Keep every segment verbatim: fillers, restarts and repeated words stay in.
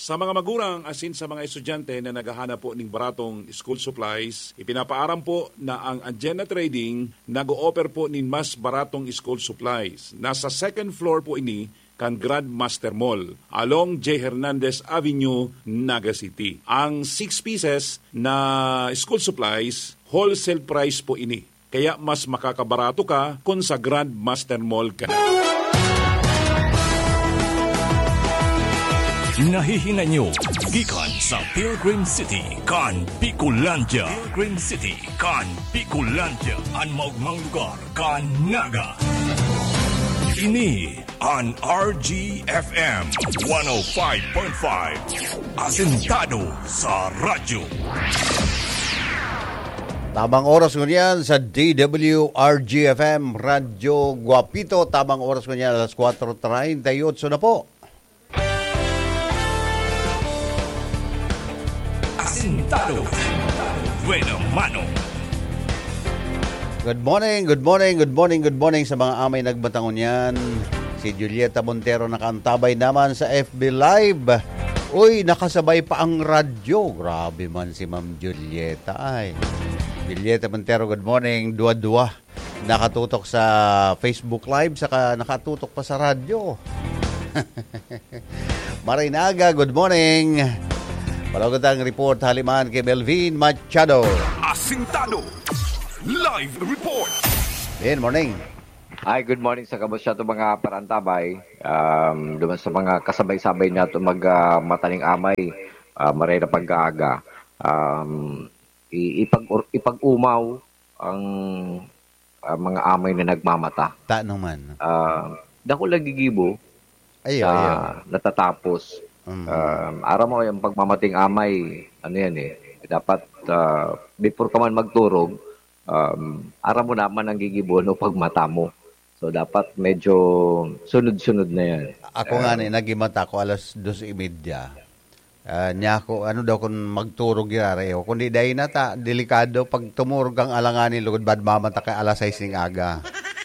Sa mga magulang asin sa mga estudyante na naghahanap po ng baratong school supplies, ipinapaaram po na ang Agena Trading nag-o-offer po ng mas baratong school supplies. Nasa second floor po ini kan Grand Master Mall along J. Hernandez Avenue, Naga City. Ang six pieces na school supplies, wholesale price po ini. Kaya mas makakabarato ka kung sa Grand Master Mall ka na. Nahihinga nyo, gikan sa Pilgrim City, kan Picolandia. Pilgrim City, kan Picolandia. Ang maugmang lugar, kan Naga. Ini ang R G F M one oh five point five. Asentado sa radyo. Tamang oras ko niyan sa D W R G F M Radyo Guapito. Tamang oras ko niyan alas four thirty-eight na po. Asentado. Buena mano. Good morning, good morning, good morning, good morning sa mga amay nagbatangon yan. Si Julieta Montero nakaantabay naman sa F B Live. Uy, nakasabay pa ang radyo. Grabe man si Ma'am Julieta. Ay, Julieta Montero, good morning. Dua-dua. Nakatutok sa Facebook Live, saka nakatutok pa sa radyo. Marinaga, good morning. Palagotang report haliman kay Melvin Machado. Asentado. Live report. Good morning. Hi, good morning sa kabusya to mga parantabay. Um, duman sa mga kasabay-sabay na ito mag uh, mataling amay, uh, maray na pag-aaga. Um, ipag, ipag-umaw ang uh, mga amay na nagmamata. Ta naman. Uh, dako lagigibo Ayaw, sa ayaw. natatapos. Mm-hmm. Um, araw mo yung pagmamating amay, ano yan eh, dapat uh, before ka man magturog, um, araw mo naman ang gigibo no pagmata mo. So, dapat medyo sunod-sunod na yan. Ako nga ni, nagimata ko alas dos imidya. Uh, niya ako, ano daw kung magturog yarareho. Kung di dahil na ta, delikado, pag tumurog ang alanganin, lugod bad mamata kay alas sais ng aga.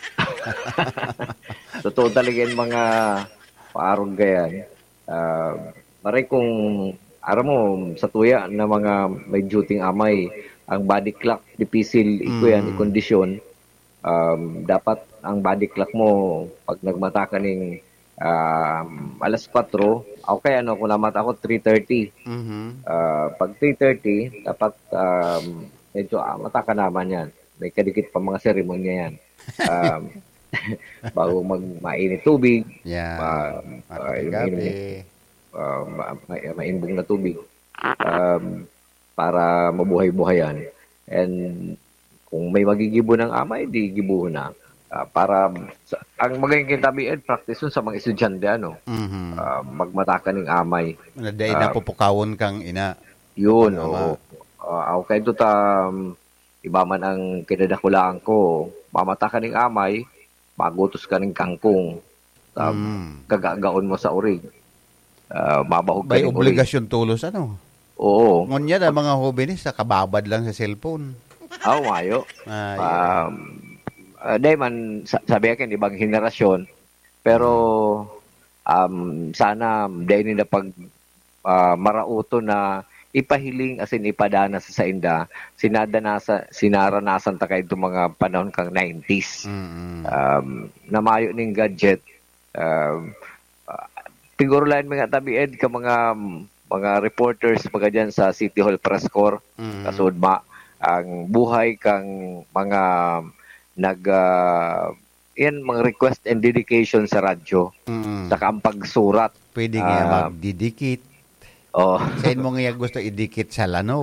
Totoo talaga yung mga paarong gayan. Uh, maray kung, aram mo, sa tuya na mga may duting amay, ang body clock, dipisil, iko yan, mm. i-kondisyon. Um, dapat ang body clock mo pag nagmata ka ng um, alas four, okay ano kung namata ako three thirty. Mm-hmm. Uh, pag three thirty dapat um, medyo ah, mata ka naman yan. May kadikit pa mga seremonya yan. Um, bago mag-mainit tubig, yeah. uh, uh, gabi, uh, ma- ma- mainbong na tubig um, para mabuhay-buhayan. And kung may magigibo ng amay, di gibo na. Uh, para, sa, ang magiging tabian, practice yun sa mga estudyante, ano? Mm-hmm. Uh, magmata ka ng amay. Na dahil uh, napupukawon kang ina. Yun, oo. Uh, okay, ito ta, um, iba man ang kinadakulaan ko, mamata ka ng amay, magutos ka ng kangkong, um, mm. gagagaon mo sa urig. Uh, mabahog ka By ng obligasyon tulos, ano? Oo. Ngunya na mga hobinis, kababad lang sa cellphone. Oo, oh, mayo. Ah, um, uh, dahil man, sabi akin, ibang henerasyon, pero um, sana dahil nila pag uh, marauto na ipahiling asin ipadana sa sainda, sinadanasa, sinaranasan ta kayo itong mga panahon kang nineties. Mm-hmm. Um, namayo ning gadget. Um, uh, siguro lang mga tabi-ed ka mga mga reporters pagka dyan sa City Hall Press Corps, mm-hmm. kasudma, ang buhay kang mga nag uh, yan mga request and dedication sa radyo, mm-hmm. saka ang pagsurat. Pwede nga uh, magdidikit. Oh. Sayin mo nga gusto idikit sa lanob.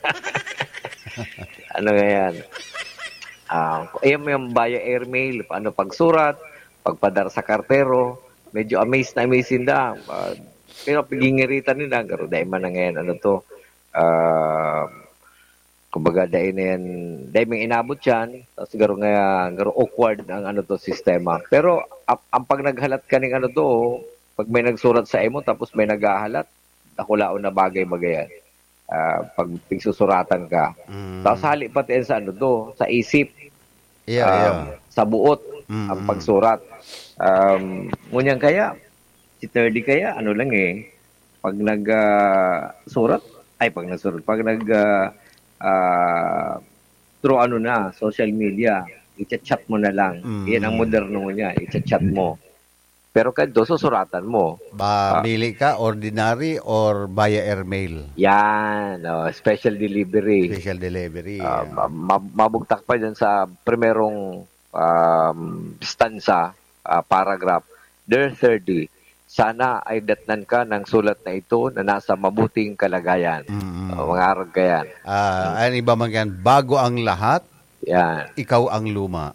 Ano nga yan? Uh, ayan mo yung via airmail, ano, pagsurat, pagpadar sa kartero, medyo amazed na amazed na. Uh, pero pagingiritan nila, garo dahil man na ngayon, ano to, uh, kumbaga dahil na yan, dahil may inabot yan, tapos garo nga, garo awkward ang ano to, sistema. Pero ang, ang pag naghalat ka ng ano to, pag may nagsurat sa emo, tapos may naghahalat, nakulaon na bagay-bagay yan. Uh, pag pigsusuratan ka. Mm. Tapos hali pati sa ano to, sa isip. Yeah, um, yeah. Sa buot, mm-hmm. ang pagsurat. Um, ngunyan kaya, si thirty kaya, ano lang eh, pag nag-surat, ay pag nagsurat, pag nag uh, uh, through ano na, social media, i-chat mo na lang. Mm. Yan ang moderno niya, i-chat mo. Pero kahit susuratan mo. Ba, mili ka, ordinary or via airmail? Yan, oh, special delivery. Special delivery. Uh, ma- mabugtak pa dyan sa primerong um, stanza, uh, paragraph. There thirty. Sana ay datnan ka ng sulat na ito na nasa mabuting kalagayan. Mm-hmm. Uh, mga arag ka yan. Uh, ano ba man yan? Bago ang lahat, yan. Ikaw ang luma.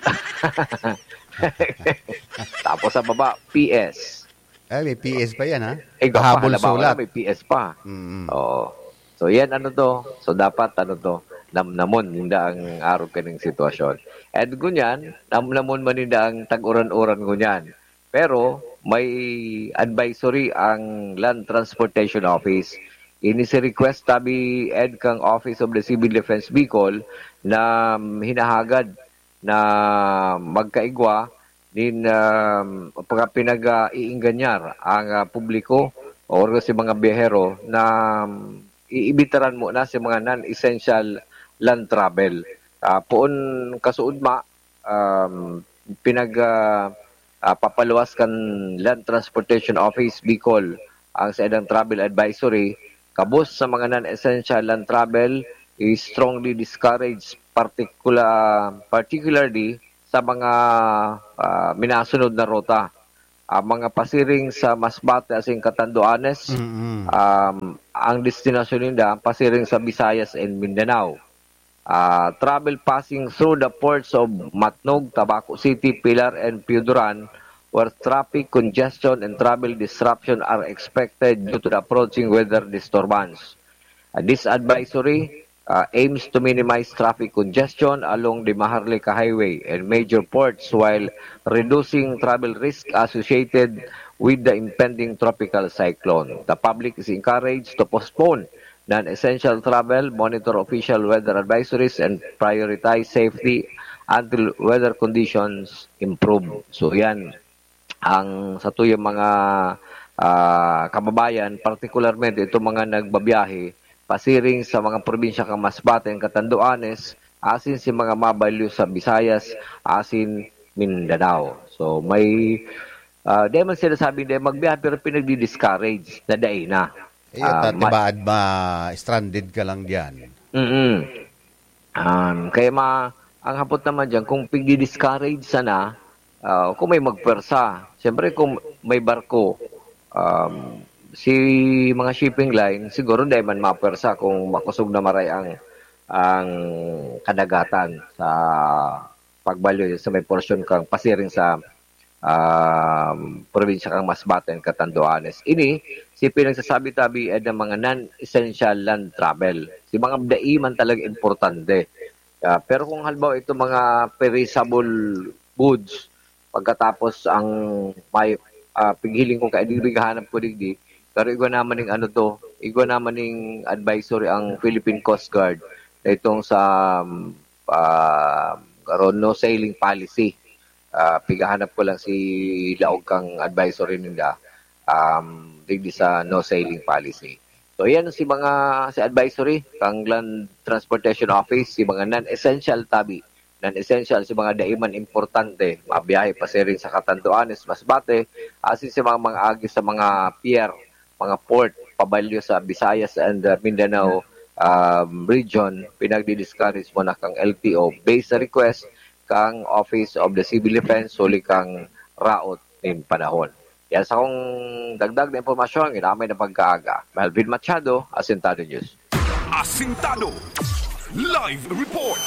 Tapos sa baba, P S. Ay, may P S pa yan, ha? Eh, Habol halimbawa sulat. na, may P S pa. Mm-hmm. Oo. So, yan ano to. So, dapat ano to, namnamon, hinda ang araw ka ng sitwasyon. And gunyan, namnamon man hinda ang tag-uran-uran gunyan. Pero, may advisory ang Land Transportation Office. Ini si request tabi ed kang Office of the Civil Defense Bicol na hinahagad na magkaigwa din um, pagka pinag-iinganyar ang uh, publiko o si mga biyahero na um, iibitaran mo na si mga non-essential land travel. Uh, poon kasuod ma, um, pinag uh, uh, papaluwas kan Land Transportation Office Bicol ang sa edang travel advisory. Kabos sa mga non-essential land travel is strongly discouraged, particular, particularly sa mga uh, minasunod na ruta. Uh, mga pasiring sa Masbate as in Catanduanes, mm-hmm. um, ang destinasyon nila, pasiring sa Visayas and Mindanao. Uh, travel passing through the ports of Matnog, Tabaco City, Pilar, and Piuduran, where traffic congestion and travel disruption are expected due to the approaching weather disturbance. Uh, this advisory uh, aims to minimize traffic congestion along the Maharlika Highway and major ports while reducing travel risk associated with the impending tropical cyclone. The public is encouraged to postpone non-essential travel, monitor official weather advisories, and prioritize safety until weather conditions improve. So yan ang sa tuyong mga uh, kababayan, particularmente itong mga nagbabiyahe, pasiring sa mga probinsya kang Masbate and Catanduanes, asin si mga mabalyo sa Visayas, asin Mindanao. So may, uh, di man sila sabi, di magbiyahe, pero pinagdi-discourage na dahi na. Eh, uh, tatibaad ma, stranded ka lang diyan. Mm-hmm. Um, kaya ma, ang hapot naman dyan, kung pigdi-discourage sana, Uh, kung may magpersa, siyempre kung may barko, um, si mga shipping line, siguro dahil man mapersa kung makusog na maray ang, ang kadagatan sa pagbalyo sa may portion kang pasiring sa um, probinsya kang Masbate and Catanduanes. Ini, si pinagsasabi-tabi ay ng mga non-essential land travel. Si mga abdai man talaga importante. Uh, pero kung halimbawa ito mga perishable goods, pagkatapos ang may uh, pighiling ko kay hanap ko digdi, pero igwa naman ning ano to, igwa naman ning advisory ang Philippine Coast Guard na itong sa um, uh, no sailing policy. Uh, pigahanap ko lang si Laog kang advisory nila um, digdi sa no sailing policy. So yan si mga si advisory kang Land Transportation Office, si mga non-essential tabi non-essential si mga daiman importante, mabiyahe pasiring sa Catanduanes, Masbate, asin si mga mga agi sa mga pier, mga port, pabalyo sa Visayas and uh, Mindanao um, region, pinagdi-discourage mo na kang L T O based sa request kang Office of the Civil Defense, suli kang raot ng panahon. Yan sa kong dagdag na impormasyon, ginamay na pagkaaga. Melvin Machado, Asintado News. Asintado Live Report.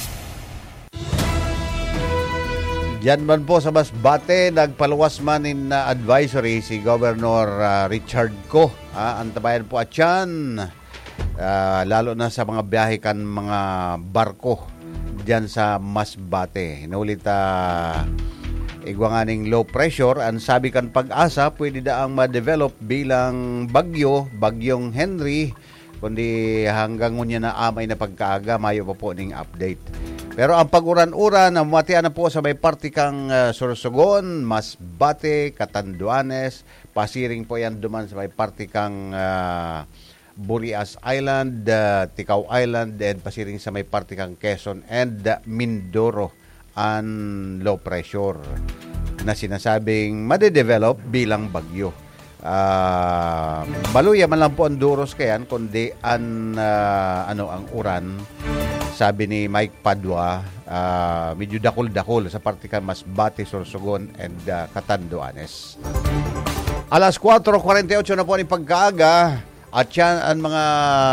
Diyan man po sa Masbate, nagpaluwas man in uh, advisory si Governor uh, Richard Go. Ah, antabayan po at yan, uh, lalo na sa mga biyahe kan mga barko diyan sa Masbate. Inulit uh, igwanganing low pressure, ang sabi kan Pag-asa, pwede daang ma-develop bilang bagyo, bagyong Henry, kundi hanggang ngunya na amay na pagkaaga, mayo pa po ning update. Pero ang pag-uran-uran, namatian na po sa may party kang uh, Sorsogon, Masbate, Catanduanes, pasiring po yan duman sa may party kang uh, Burias Island, uh, Ticao Island, and pasiring sa may party kang Quezon and uh, Mindoro and low pressure na sinasabing madedevelop bilang bagyo. Uh, baluya man lang po ang duros kayan kundi an uh, ano ang uran, sabi ni Mike Padua, uh, medyo dakol-dakol sa parte ka Masbate, Sorsogon and uh, Catanduanes. Alas four forty-eight na po ni pagkaaga at yan ang mga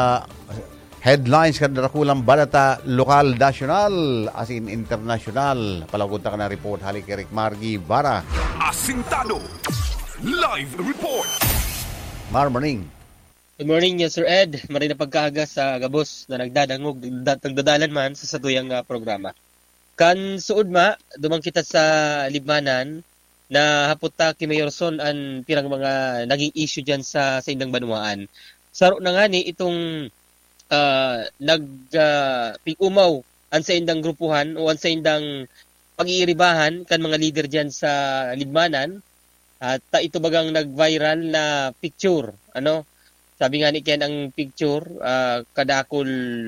headlines kada kulang balata lokal, national as in international. Palagunta ka na report halik Eric Margi Vara. Asintado Live Report. Mar morning. Good morning, yes, Sir Ed. Maray na pagkaaga sa gabos na nagdadangog, nagdadalan man sa satuyang uh, programa. Kan suod ma, dumang kita sa libmanan na haputa kay Mayor Son ang pirang mga naging issue dyan sa, sa Indang Banwaan. Saro na nga ni itong uh, nag-pig-umaw uh, ang sa Indang grupuhan o ang sa Indang pag-iiribahan kan mga leader dyan sa libmanan. At uh, ito bagang nag-viral na picture, ano? Sabi nga ni Ken ang picture, uh, kadakol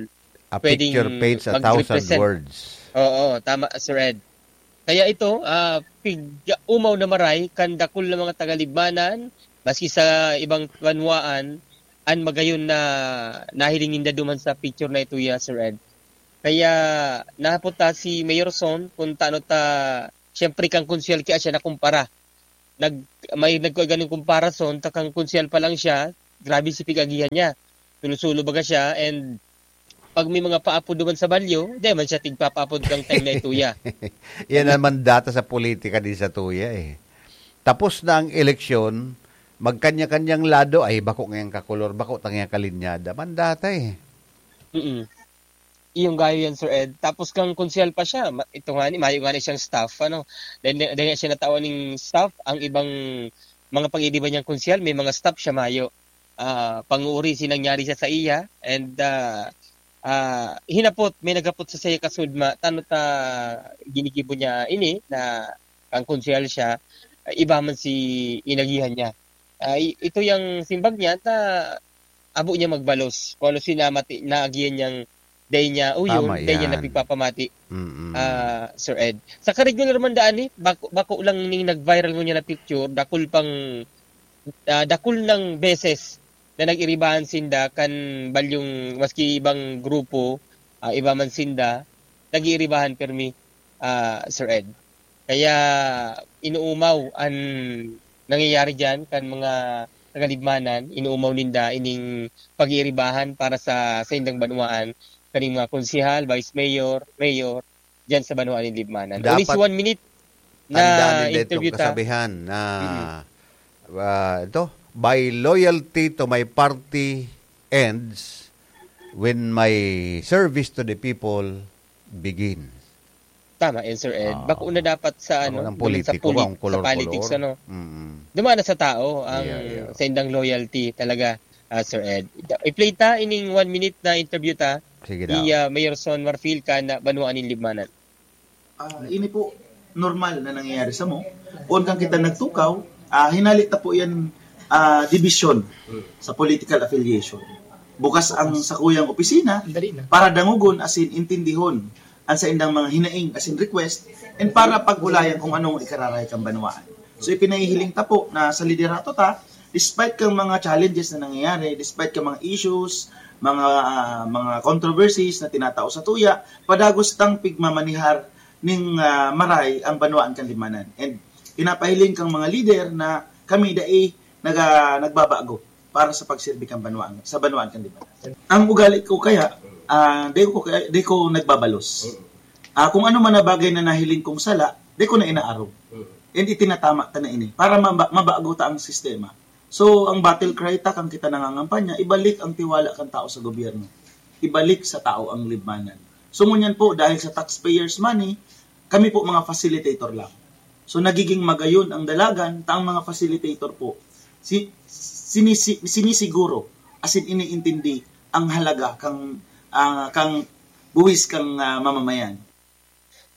a picture paints a thousand words. Oo, tama, Sir Ed. Kaya ito, uh, pig umaw na maray, kan dakol na mga tagalibmanan, maski sa ibang banwaan, an magayon na nahilingin na duman sa picture na ito, ya, Sir Ed. Kaya napunta si Mayor Son, kung tano ta, siyempre kang konsyel kaya siya nakumpara. Nag, may nagkaganong comparison, takang konsyel pa lang siya, grabe si pigagihan niya. Tulusulo baga siya, and pag may mga paapod naman sa balyo, di man siya tigpapaapod kang time na ituya. Yan naman data sa politika din sa tuya eh. Tapos na ang eleksyon, magkanya-kanyang lado, ay bako ngayang kakolor, bako tangya kalinyada. Mandata eh. Mm-mm. Iyong gayo yan, Sir Ed. Tapos kang konsyel pa siya. Ito nga ni, mayo nga ni siyang staff. Ano? Dahil, dahil siya natawan ng staff, ang ibang mga pag-idiba niyang konsyel, may mga staff siya mayo. Uh, pang-uri sinangyari siya sa iya. And uh, uh, hinapot, may nagapot sa saya kasudma. Tano ta ginigibo niya ini, na ang konsyel siya, uh, iba man si inagihan niya. Uh, ito yung simbag niya, ta abo niya magbalos. Kung ano sinamati, naagihan niyang day niya, o yun, day niya napipapamati, uh, Sir Ed. Sa ka-regular man daan eh, bako, bako lang ning nag-viral mo niya na picture, dakul pang, uh, dakul ng beses na nag-iribahan sinda, kan balyong, maski ibang grupo, uh, iba man sinda, nag-iiribahan permi, uh, Sir Ed. Kaya, inuumaw ang nangyayari dyan, kan mga tagalibmanan, inuumaw ninda, ining pag-iiribahan para sa, sa Indang Banwaan, kaning mga konsihal, vice mayor, mayor, dyan sa Banwaan ng Libmanan. Only si one minute na interview ta. Kasabihan na mm-hmm. uh, ito, by loyalty to my party ends when my service to the people begins. Tama, eh, Sir Ed. Uh, Baka una dapat sa ano, politiko, sa, poli- ang color, sa politics, color. ano. Mm-hmm. Dumana sa tao ang yeah, yeah. sa indang loyalty talaga, uh, Sir Ed. I-play ta ining one minute na interview ta. Sige daw. Ni uh, Mayor Son Marfil ka na Banwaan ng Libmanan. Uh, ini po normal na nangyayari sa mo. Kung kang kita nagtukaw, uh, hinalit na po yan uh, division sa political affiliation. Bukas ang sakuyang opisina para dangugon as in intindihon ang sa indang mga hinaing as in request and para pag-ulayan kung anong ikararay kang Banwaan. So ipinahihiling ta po na sa liderato ta, despite kang mga challenges na nangyayari, despite kang mga issues, mga uh, mga controversies na tinatao sa tuya, padagos tang pigmamanihar ning uh, maray ang Banwaan kan Limanan. And pinapahiling kang mga leader na kami dai naga nagbabago para sa pagserbi kang Banwaan sa Banwaan kan Limanan. Ang ugali ko kaya uh, di ko di ko nagbabalos. Uh, kung ano man na bagay na nahiling kong sala, di ko na inaaraw. And itinatama ta na ini para maba- mabago ta ang sistema. So, ang battle cry ta kang kita nangangampanya, ibalik ang tiwala kang tao sa gobyerno. Ibalik sa tao ang libmanan. So, ngunyan po, dahil sa taxpayers' money, kami po mga facilitator lang. So, nagiging magayon ang dalagan, taang mga facilitator po. Si, sinisi, sinisiguro, as in iniintindi, ang halaga kang, uh, kang buwis kang uh, mamamayan.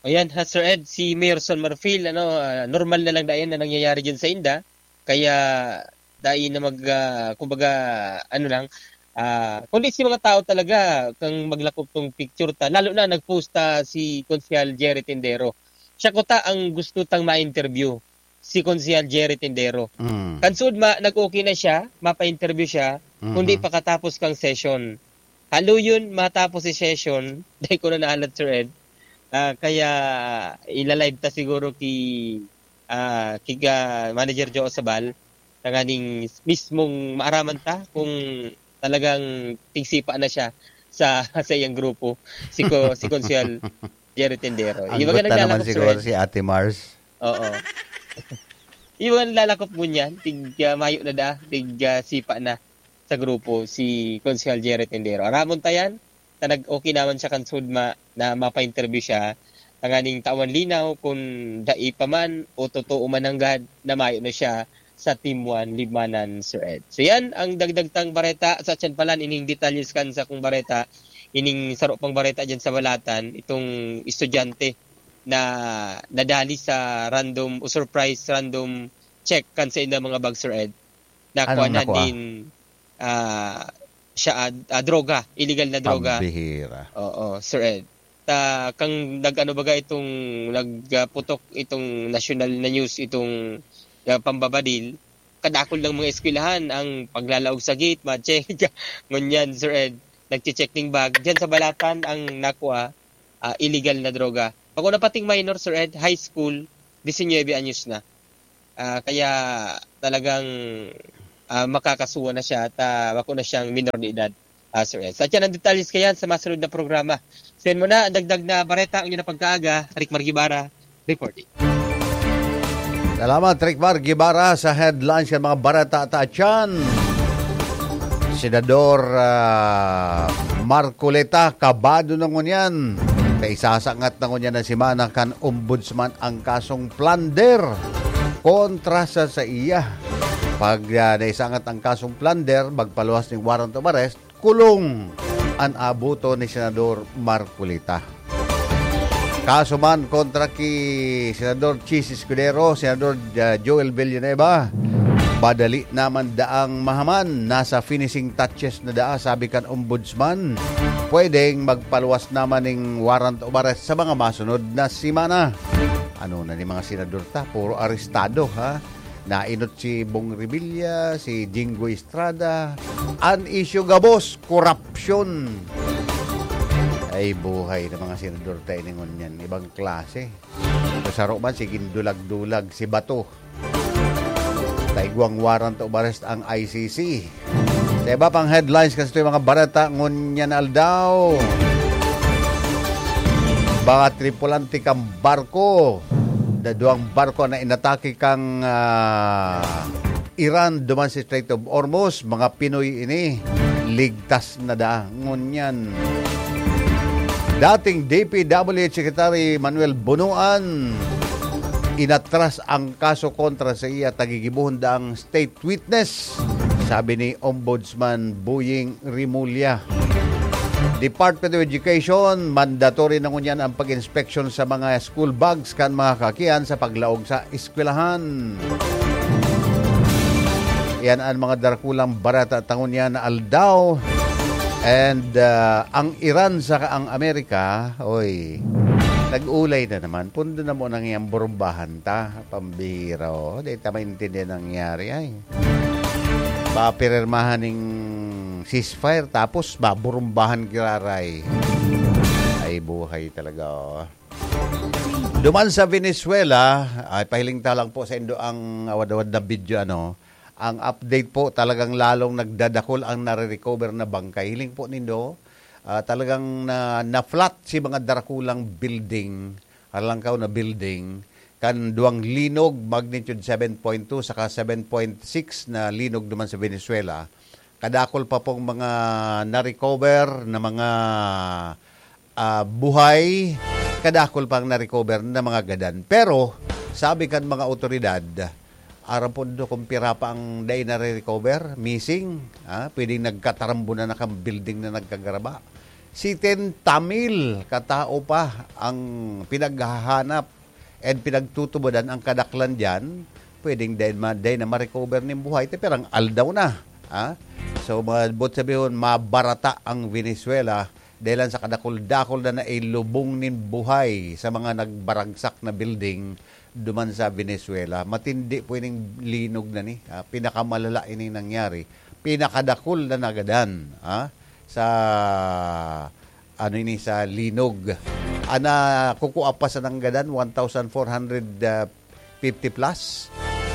O yan, ha, Sir Ed, si Mayor Son Marfil, ano, ah, normal na lang dahil na nangyayari dyan sa Inda. Kaya dahil na mag, ah, kumbaga, ano lang, ah, kundi si mga tao talaga kang maglakop tong picture ta. Lalo na nagpost ta si Konsyal Jerry Tindero. Siya ko ta ang gusto tang ma-interview, si Konsyal Jerry Tindero. Mm. Kansud ma, nag-okay na siya, mapa-interview siya, Mhm. kundi pakatapos kang session. Halo yun, matapos si session, dahil ko na naalat, Sir Ed. Ah, kaya ilalive ta siguro ki ah kiga Manager Joe Sabal tanganing mismong maaraman ta kung talagang tigsipa na siya sa sa iyang grupo si ko si Konsyal Jerry Tindero. Ang Iba guta nga naman naglalakop, Sir siguro Ed. si Ate Mars. Oo. Iba nga naglalakop mo niyan, tig ah, mayo na da, tig ah, sipa na sa grupo si Konsyal Jerry Tindero. Aramon ta yan, na nag-okay naman siya kan sudma na mapa-interview siya. Tanganing tawan linaw kung dai pa man o totoo man hanggad na mayo na siya sa Team one Libmanan, Sir Ed. So yan ang dagdagtang bareta sa tiyan palan ining detalyes kan sa kung bareta ining saro pang bareta diyan sa balatan itong estudyante na nadali sa random o surprise random check kan sa ina mga bag, Sir Ed. Nakuha Anong na nakuha? din ah siya ah, droga, illegal na droga. Pambihira. Oo, Sir Ed. Ta kang nag-ano baga itong nagputok itong national na news itong uh, pambabadil, kadakol ng mga eskwelahan ang paglalaog sa gate, ma-check. Ngunyan, Sir Ed, nagche-check ning bag. Diyan sa balatan ang nakuha uh, illegal na droga. Pag una pating minor, Sir Ed, high school, nineteen anyos na. Uh, kaya talagang uh, makakasuwa na siya at uh, wako na siyang minor de edad, uh, Sir Ed. Sa tiyan ang details kayan sa masunod na programa. Send mo na ang dagdag na bareta ang yun na pagkaaga. Rick Margibara, reporting. Salamat, Rick Mar Gibara, sa headlines ng mga barata at atyan. Senador uh, Marcoleta, kabado na ngunyan. Kay sasangat na ngunyan na si Mana kan ombudsman ang kasong plunder kontra sa sa iya. Pag uh, naisangat ang kasong plunder, magpaluwas ng warrant of arrest, kulong ang abuto ni Senador Marcoleta. Kaso man kontra ki Senador Chis Escudero, Senador uh, Joel Villanueva, badali naman daang mahaman, nasa finishing touches na daa, sabi kan ombudsman, pwedeng magpaluwas naman ng warrant of arrest sa mga masunod na simana. Ano na ni mga senador ta, puro arestado ha. Nainot si Bong Revilla, si Jingo Estrada, an issue gabos, corruption. Ay buhay ng mga senador tayo ningon yan. Ibang klase. Kasaro man si Gindulag-dulag, si Bato. Taigwang warrant of arrest ang I C C. Sa iba pang headlines kasi ito yung mga barata ngunyan aldaw. Baka tripulante kang barko. Daduang barko na inatake kang uh, Iran duman sa Strait of Hormuz. Mga Pinoy ini. Ligtas na da. Ngunyan. Dating D P W H Secretary Manuel Bunuan, inatras ang kaso kontra sa iya, tagigibuhon daang state witness, sabi ni Ombudsman Buying Rimulya. Department of Education, mandatory na ngunyan ang pag-inspection sa mga school bags kan mga kakian sa paglaog sa eskwelahan. Yan ang mga darakulang barata tangon niya na aldaw. And uh, ang Iran sa ang Amerika, oy, nag-ulay na naman. Pundo na mo nang iyang burumbahan ta, pambihira o. Di ta maintindihan nangyari ay. Papirmahan ng ceasefire tapos baburumbahan kiraray. Ay buhay talaga o. Duman sa Venezuela, ay pahiling talang po sa indo ang awad-awad na video ano. Ang update po, talagang lalong nagdadakol ang nare-recover na bangkay. Hiling po nindo, uh, talagang na, na-flat si mga darakulang building, halangkaw na building, kan duwang linog, magnitude seven point two, saka seven point six na linog naman sa Venezuela. Kadakol pa pong mga na-recover na mga uh, buhay, kadakol pang na-recover na mga gadan. Pero, sabi kan mga otoridad, aram po do kung pira pa ang day na re-recover, missing, ha? Pwedeng nagkatarambo na nakang building na nagkagaraba. Siten Tamil katao pa ang pinaghahanap and pinagtutubudan ang kadaklan dyan, pwedeng dahil, ma, dahil na ma-recover ng buhay, te perang aldaw na. Ha? So, malabot sabihin, mabarata ang Venezuela dahil sa kadakol-dakol na na ilubong nin buhay sa mga nagbaragsak na building duman sa Venezuela. Matindi pwedeng linog na ni. Ha? Pinakamalala ini nangyari. Pinakadakol na nagadan. Ha? Sa ano ini sa linog. Ana kukuha pa sa nanggadan one thousand four hundred fifty plus.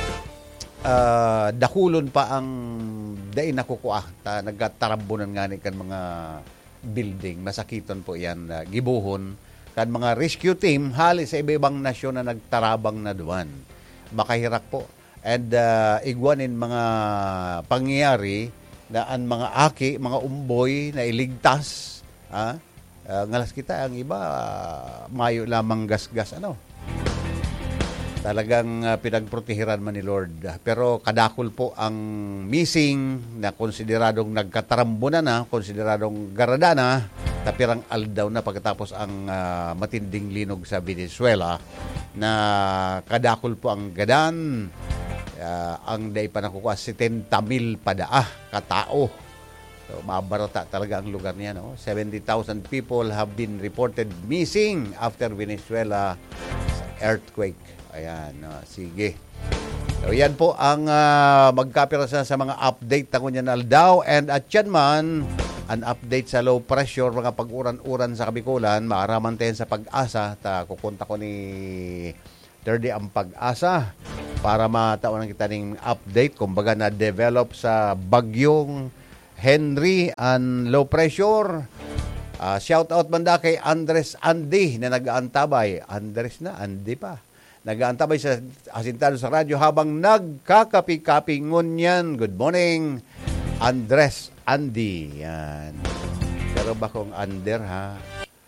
Uh, dakulon pa ang dai nakukuha. Ta nagatarambunan nga ni kan mga building. Masakiton po yan uh, gibuhon kan mga rescue team hali sa iba-ibang nasyon na nagtarabang na duwan. Makahirak po. And uh, igwanin mga pangyayari na ang mga aki, mga umboy na iligtas, ha? Uh, ngalas kita, ang iba, uh, mayo lamang gasgas, ano? Talagang uh, pinagprotehiran man ni Lord. Pero kadakol po ang missing na konsideradong nagkatarambunan na, konsideradong garada na, tapirang aldaw na pagkatapos ang uh, matinding linog sa Venezuela na kadakol po ang gadan. Uh, ang day pa nakukuha setenta mil padaa katao. So mabarata talaga ang lugar niya, no? seventy thousand people have been reported missing after Venezuela earthquake. Ayan, no? Sige. So yan po ang uh, magkapirasa sa mga update tango niya na aldaw, and at yan man an update sa low pressure, mga pag-uran-uran sa Kabikulan, maaraman tayo sa Pag-asa. Ta kukunta ko ni thirty ang Pag-asa para matawan kita ng update, kumbaga na-develop sa bagyong Henry and low pressure. Uh, shout out banda kay Andres Andy na nag-aantabay. Andres na, Andy pa. Nag-aantabay sa asintado sa radyo habang nagkakapi-kapingon yan. Good morning, Andres Andy. Yan. Pero ba kung under, ha?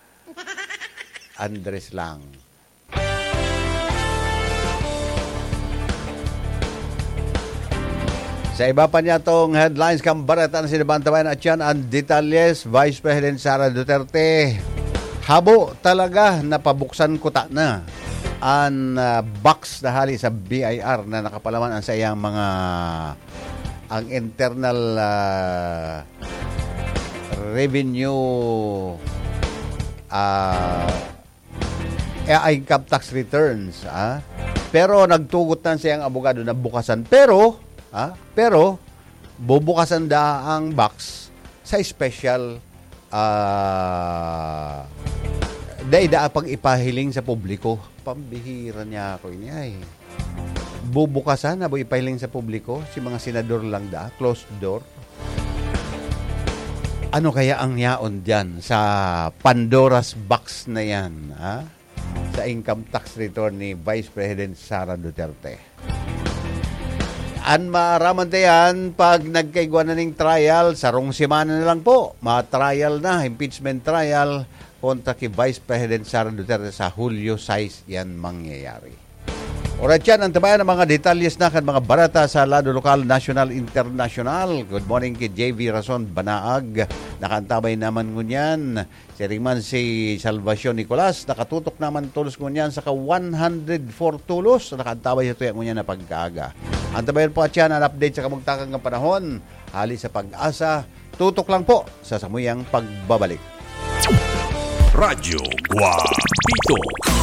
Andres lang. Sa iba pa niya itong headlines, kambaratan sa sinabantabayan at yan ang detalyes. Vice President Sara Duterte, habo talaga napabuksan ko ta na ang uh, box na hali sa B I R na nakapalaman ang sa iyang mga ang internal uh, revenue uh, income tax returns. Ah? Pero nagtugot na siyang abogado na bukasan. Pero Ah, pero bubukasan da ang box sa special uh, daida pag ipahiling sa publiko. Pambihira niya ako ini ay. Bubukasan na bo ipahiling sa publiko, si mga senador lang da, closed door. Ano kaya ang yaon diyan sa Pandora's box na yan, ha? Sa income tax return ni Vice President Sara Duterte. An maaraman tayan pag nagkaigwa na ng trial, sarong semana na lang po, ma-trial na, impeachment trial kontra kay Vice President Sara Duterte sa Hulyo six yan mangyayari. Orat yan, ang tabayan ng mga detalyes na kan mga barata sa lado lokal, national, international. Good morning kay J V Rason Banaag. Nakantabay naman ngunyan. Si Ringman si Salvacion Nicolas. Nakatutok naman tulos ngunyan sa ka one hundred four tulos. Nakantabay ito yan ngunyan na pagkaaga. Ang tabayan po at yan, ang update sa kamagtakang ng panahon. Hali sa Pag-asa. Tutok lang po sa samuyang pagbabalik. Radyo Guapito.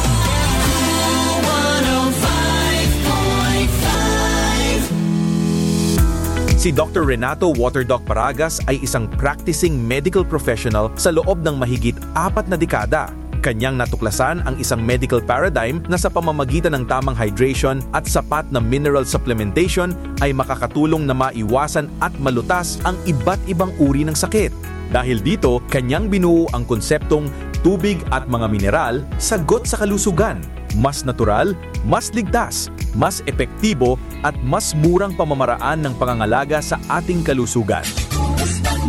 Si Doctor Renato Waterdoc Paragas ay isang practicing medical professional sa loob ng mahigit apat na dekada. Kanyang natuklasan ang isang medical paradigm na sa pamamagitan ng tamang hydration at sapat na mineral supplementation ay makakatulong na maiwasan at malutas ang iba't ibang uri ng sakit. Dahil dito, kanyang binuo ang konseptong tubig at mga mineral, sagot sa kalusugan. Mas natural, mas ligtas, mas epektibo at mas murang pamamaraan ng pangangalaga sa ating kalusugan.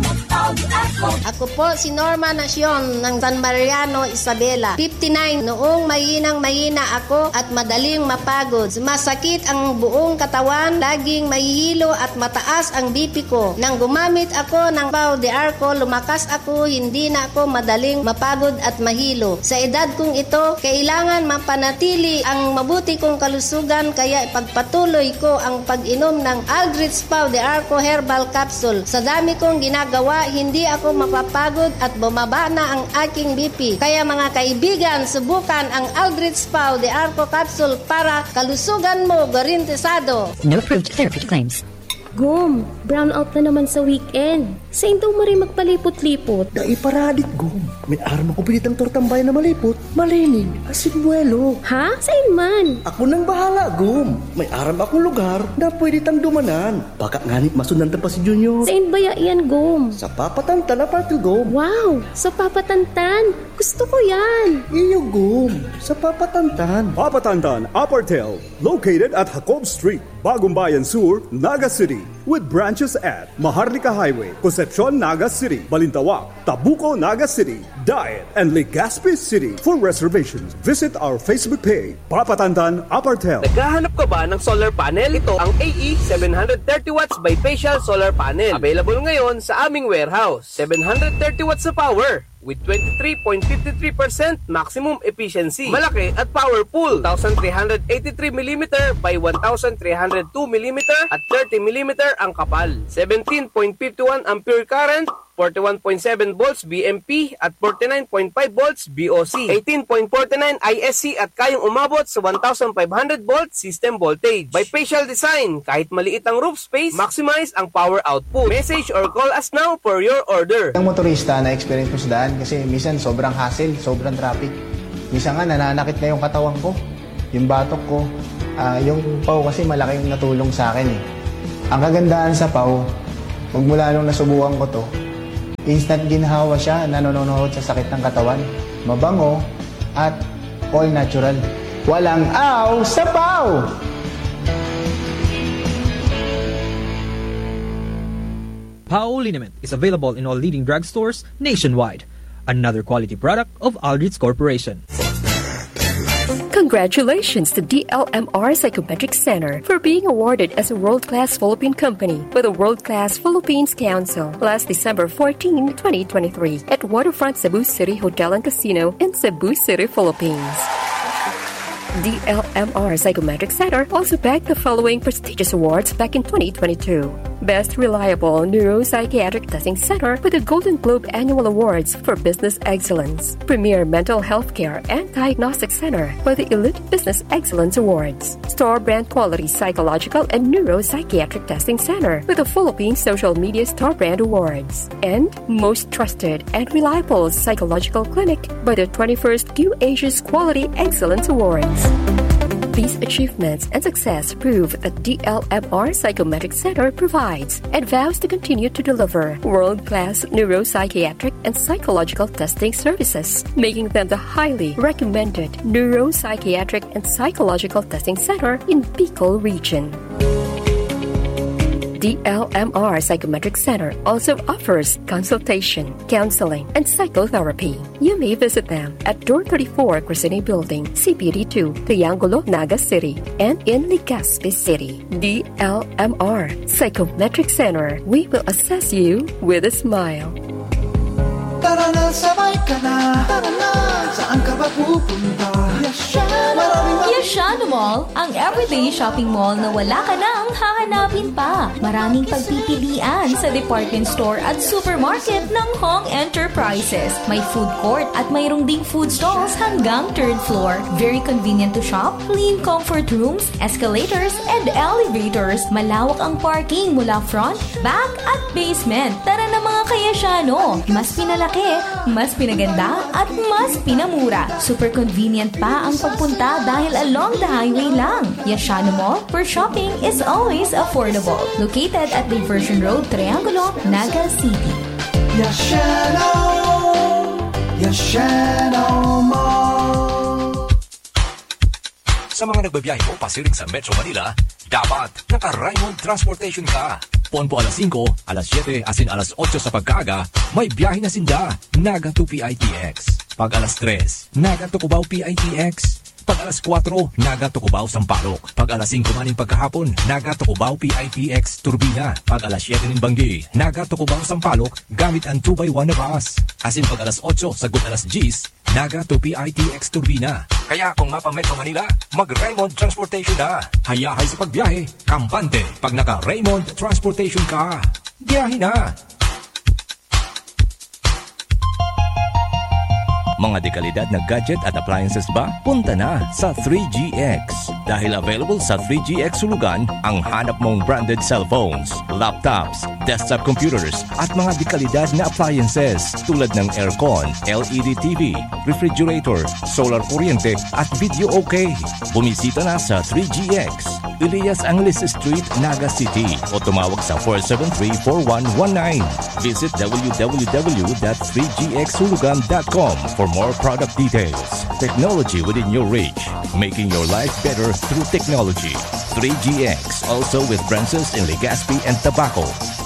Ako po si Norma Nacion ng San Mariano, Isabela. fifty-nine. Noong mahinang mahina ako at madaling mapagod. Masakit ang buong katawan, laging mahihilo at mataas ang B P ko. Nang gumamit ako ng Pau de Arco, lumakas ako, hindi na ako madaling mapagod at mahilo. Sa edad kong ito, kailangan mapanatili ang mabuti kong kalusugan, kaya ipagpatuloy ko ang pag-inom ng Aldrich Pau de Arco Herbal Capsule. Sa dami kong ginagawa, hindi ako mapapagod at bumaba na ang aking B P. Kaya mga kaibigan, subukan ang Aldrich Pau de Arco Capsule para kalusugan mo garantisado. No approved therapy claims. Gum, brown out na naman sa weekend. Sa daw mo rin magpalipot-lipot. Dai paradit, Gum. May arma ko pinitang tortambay na malipot. Malining, asinbuelo. Ha? Saan man? Ako nang bahala, Gum. May aram akong lugar na pwede tang dumanan. Baka nganit masundan pa si Junior. Saan ba yan, Gum? Sa Papatantan na party, Gum. Wow, sa Papatantan. Gusto ko yan. Iyo, Gum. Sa Papatantan. Papatantan Upper Tail, located at Jacob Street, Bagong Bayan Sur, Naga City, with branches at Maharlika Highway, Concepcion, Naga City, Balintawak, Tabuco, Naga City, Diet, and Legazpi City. For reservations, visit our Facebook page, Papatantan Upper Tail. Naghahanap ka ba ng solar panel? Ito ang A E seven thirty watts bifacial solar panel. Available ngayon sa aming warehouse. seven thirty watts sa power with twenty-three point five three percent maximum efficiency. Malaki at powerful. one thousand three hundred eighty-three millimeter by one thousand three hundred two millimeter at thirty millimeter ang kapal. seventeen point five one ampere current, forty-one point seven volts B M P at forty-nine point five volts B O C, eighteen point four nine I S C at kayang umabot sa one thousand five hundred volts system voltage. Bifacial design, kahit maliit ang roof space, maximize ang power output. Message or call us now for your order. Ang motorista na experience ko sa daan kasi minsan sobrang hassle, sobrang traffic. Minsan nga nananakit na yung katawan ko, yung batok ko. Uh, yung Pau kasi malaking natulong sa akin eh. Ang kagandahan sa Pau, magmula nung nasubukan ko to, instant ginhawa siya, nanonood sa sakit ng katawan. Mabango at all natural. Walang aw sa Pau! Pau Liniment is available in all leading drugstores nationwide. Another quality product of Aldrich Corporation. Congratulations to D L M R Psychometric Center for being awarded as a world-class Philippine company by the World-Class Philippines Council last December fourteenth, twenty twenty-three at Waterfront Cebu City Hotel and Casino in Cebu City, Philippines. D L M R Psychometric Center also bagged the following prestigious awards back in twenty twenty-two. Best Reliable Neuropsychiatric Testing Center with the Golden Globe Annual Awards for Business Excellence. Premier Mental Health Care and Diagnostic Center by the Elite Business Excellence Awards. Star Brand Quality Psychological and Neuropsychiatric Testing Center with the Philippine Social Media Star Brand Awards. And Most Trusted and Reliable Psychological Clinic by the twenty-first Q Asia's Quality Excellence Awards. These achievements and success prove that D L M R Psychometric Center provides and vows to continue to deliver world-class neuropsychiatric and psychological testing services, making them the highly recommended neuropsychiatric and psychological testing center in Bicol region. D L M R Psychometric Center also offers consultation, counseling, and psychotherapy. You may visit them at Door thirty-four Crescene Building, C P D two, Triangulo, Naga City, and in Legazpi City. D L M R Psychometric Center. We will assess you with a smile. Tara na, sabay ka na. Tara na, saan ka ba pupunta? Yashano Mall, ang everyday shopping mall na wala ka nang hahanapin pa. Maraming pagpipilian sa department store at supermarket ng Hong Enterprises. May food court at mayroong ding food stalls hanggang third floor. Very convenient to shop, clean comfort rooms, escalators, and elevators. Malawak ang parking mula front, back, at basement. Tara na mga kayasyano, mas pinalaki, mas pinaganda, at mas pinamura. Super convenient pa ang pagpunta dahil along the highway lang. Yashano Mall, where shopping is always affordable. Located at Diversion Road, Triangulo, Naga City. Yashano, Yashano Mall. Sa mga nagbabiyahe o pasiring sa Metro Manila, dapat naka-Raymond Transportation ka. Ponpo alas singko, alas siyete, asin alas otso sa pagkaga, may biyahe na sinda. Naga to P I T X. Pag alas tres, Naga to Cubao P I T X. Pag alas kwatro, Naga to Cubao Sampaloc. Pag alas singko maning pagkahapon, Naga to Cubao P I T X Turbina. Pag alas siyete nin Banggi, Naga to Cubao Sampaloc gamit ang two by one na bus. Asin pag alas otso, sagot alas diyes, Naga to P I T X Turbina. Kaya kung mapa Metro Manila, mag-Raymond Transportation na. Hayahay sa pagbiyahe, kampante. Pag naka-Raymond Transportation ka, biyahe na. Mga dekalidad na gadget at appliances ba? Punta na sa three G X. Dahil available sa three G X Sulugan ang hanap mong branded cellphones, laptops, desktop computers at mga dekalidad na appliances tulad ng aircon, L E D T V, refrigerator, solar kuryente at video okay. Bumisita na sa three G X, Elias Angeles Street, Naga City o tumawag sa four seven three, four one one nine. Visit w w w dot three g x sulugan dot com for more product details. Technology within your reach, making your life better through technology. three G X, also with branches in Legazpi and Tabaco.